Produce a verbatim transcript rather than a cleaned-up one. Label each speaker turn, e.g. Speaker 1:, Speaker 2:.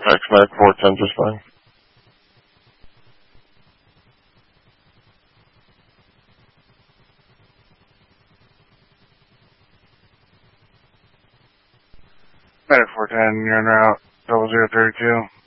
Speaker 1: X Mac four ten just fine.
Speaker 2: Medic four ten, you're en route, double zero thirty-two.